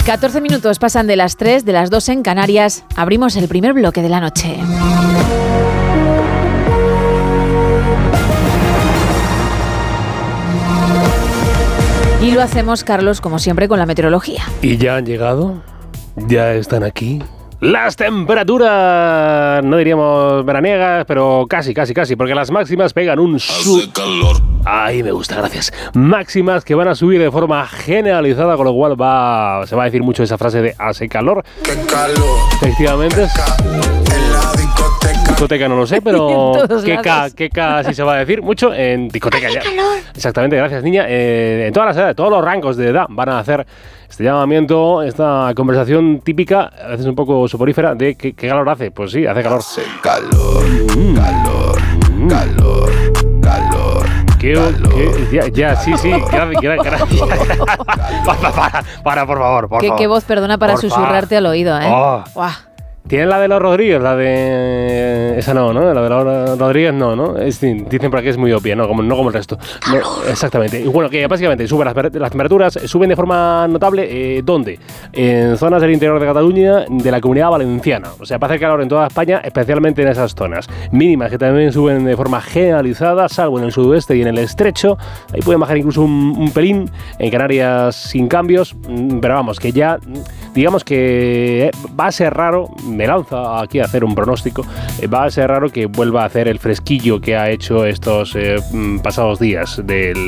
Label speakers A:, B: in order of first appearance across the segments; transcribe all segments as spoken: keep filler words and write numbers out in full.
A: catorce minutos pasan de las tres, de las dos en Canarias. Abrimos el primer bloque de la noche. Y lo hacemos, Carlos, como siempre, con la meteorología.
B: Y ya han llegado, ya están aquí. Las temperaturas, no diríamos veraniegas, pero casi, casi, casi, porque las máximas pegan un su...
C: Hace calor.
B: Ahí me gusta, gracias. Máximas que van a subir de forma generalizada, con lo cual va, se va a decir mucho esa frase de hace calor.
C: Qué calor.
B: Efectivamente.
C: En la discoteca.
B: Discoteca no lo sé, pero qué K,
A: lados.
B: qué K sí se va a decir mucho en discoteca
A: ¡Hace
B: ya.
A: calor!
B: Exactamente, gracias, niña. Eh, en todas las edades, todos los rangos de edad van a hacer este llamamiento, esta conversación típica, a veces un poco soporífera, de qué, qué calor hace. Pues sí, hace calor.
C: Hace calor,
B: Mm.
C: calor,
B: Mm.
C: calor, calor.
B: ¿Qué,
C: calor.
B: qué- ya, ya, sí, sí, gracias, gracias. para, para, para, por favor, por
A: ¿Qué,
B: favor.
A: qué voz, perdona, para
B: Por
A: susurrarte al oído, ¿eh?
B: Oh.
A: Guau.
B: ¿Tienen la de los Rodríguez? La de... Esa no, ¿no? La de los Rodríguez no, ¿no? Es, dicen por aquí es muy obvia, no como, no como el resto. No, exactamente. Y bueno, que básicamente suben las, las temperaturas, suben de forma notable. Eh, ¿Dónde? En zonas del interior de Cataluña, de la Comunidad Valenciana. O sea, para hacer calor en toda España, especialmente en esas zonas. Mínimas que también suben de forma generalizada, salvo en el sudoeste y en el estrecho. Ahí pueden bajar incluso un, un pelín. En Canarias sin cambios. Pero vamos, que ya... Digamos que va a ser raro, me lanza aquí a hacer un pronóstico, eh, va a ser raro que vuelva a hacer el fresquillo que ha hecho estos eh, pasados días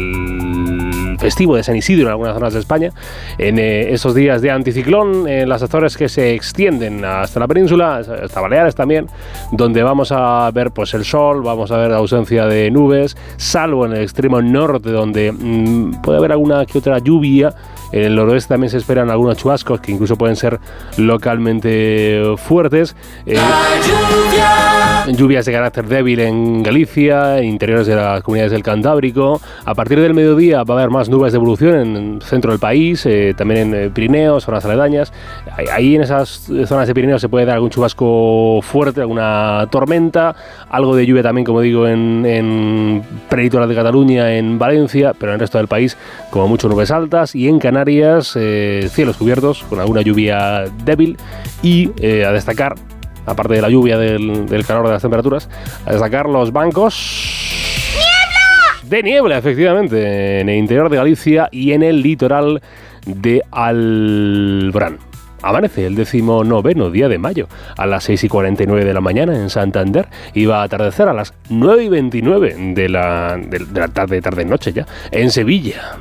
B: del festivo de San Isidro en algunas zonas de España, en eh, esos días de anticiclón, en las Azores que se extienden hasta la península, hasta Baleares también, donde vamos a ver pues el sol, vamos a ver la ausencia de nubes, salvo en el extremo norte donde mmm, puede haber alguna que otra lluvia. En el noroeste también se esperan algunos chubascos que incluso pueden ser localmente fuertes. Eh, lluvias de carácter débil en Galicia, en interiores de las comunidades del Cantábrico. A partir del mediodía va a haber más nubes de evolución en el centro del país, eh, también en eh, Pirineos, zonas aledañas. Ahí, ahí en esas zonas de Pirineos se puede dar algún chubasco fuerte, alguna tormenta, algo de lluvia también, como digo, en, en prelitoral de Cataluña, en Valencia, pero en el resto del país, como mucho, nubes altas. Y en Canarias, Eh, cielos cubiertos con alguna lluvia débil y eh, a destacar, aparte de la lluvia del, del calor de las temperaturas, a destacar los bancos ¡Niebla! de niebla, efectivamente, en el interior de Galicia y en el litoral de Alborán. Amanece el decimonoveno día de mayo a las seis y cuarenta y nueve de la mañana en Santander y va a atardecer a las nueve y veintinueve de la, de, de la tarde, tarde noche ya, en Sevilla.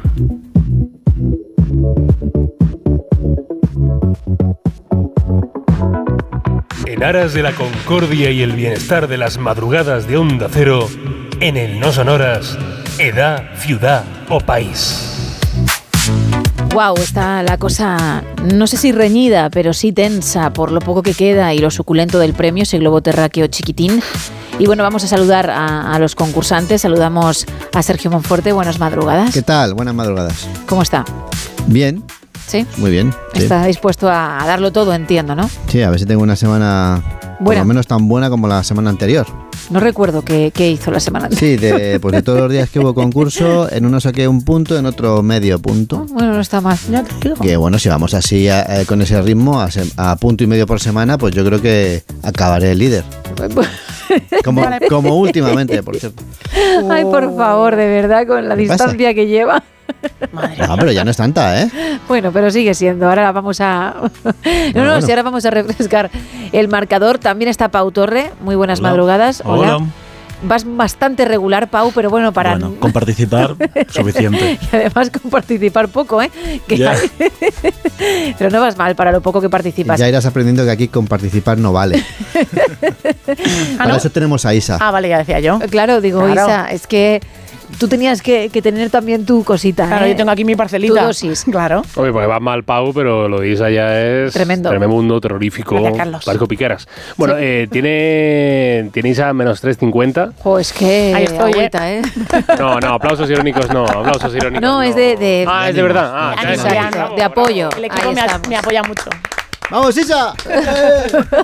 B: En aras de la concordia y el bienestar de las madrugadas de Onda Cero, en el No Sonoras, edad, ciudad o país.
A: Wow, está la cosa, no sé si reñida, pero sí tensa por lo poco que queda y lo suculento del premio, ese globo terráqueo chiquitín. Y bueno, vamos a saludar a, a los concursantes. Saludamos a Sergio Monforte. Buenas madrugadas.
D: ¿Qué tal? Buenas madrugadas.
A: ¿Cómo está?
D: Bien.
A: ¿Sí?
D: Muy bien. Sí.
A: Está dispuesto a, a darlo todo, entiendo, ¿no?
D: Sí, a ver si tengo una semana por
A: Buena.
D: lo menos tan buena como la semana anterior.
A: No recuerdo qué, qué hizo la semana anterior.
D: Sí, de, pues de todos los días que hubo concurso, en uno saqué un punto, en otro medio punto.
A: Bueno, no está mal. Ya te digo.
D: Que bueno, si vamos así a, a, con ese ritmo, a, se, a punto y medio por semana, pues yo creo que acabaré el líder. Como, como últimamente, por cierto.
A: Ay, por favor, de verdad, con la distancia
D: pasa?
A: que lleva. Madre
D: No, pero ya no es tanta, ¿eh?
A: Bueno, pero sigue siendo. Ahora vamos a... No, no,
D: bueno.
A: si ahora vamos a refrescar el marcador. También está Pau Torre. Muy buenas
E: Hola.
A: madrugadas. Hola.
E: Hola.
A: Vas bastante regular, Pau, pero bueno, para...
E: Bueno, con participar, suficiente.
A: Y además con participar poco, ¿eh? Que
E: Ya.
A: Pero no vas mal para lo poco que participas.
D: Ya irás aprendiendo que aquí con participar no vale. Para
F: no?
D: eso tenemos a Isa.
F: Ah, vale, ya decía yo.
A: Claro, digo,
F: Claro.
A: Isa, es que tú tenías que, que tener también tu cosita,
F: Claro,
A: ¿eh?
F: yo tengo aquí mi parcelita.
A: Tu dosis.
F: Claro.
B: Oye, pues va mal Pau, pero lo de Isa ya es
A: Tremendo.
B: tremendo, terrorífico,
F: Gracias, Carlos.
B: barco piqueras. Bueno,
A: Sí.
B: eh, tiene, tiene Isa menos tres cincuenta.
A: Jo, es que
F: Ahí estoy,
A: agüita, ¿eh?
B: No, no, aplausos irónicos no, aplausos irónicos
A: No, es de- de-
B: Ah, es de verdad. Ah,
F: De
B: ya,
F: ánimo,
B: ya,
F: de
B: ya,
F: ánimo.
B: no,
A: de apoyo.
F: El equipo
A: Ahí
F: me,
A: estamos.
F: me apoya mucho.
D: ¡Vamos, Isa!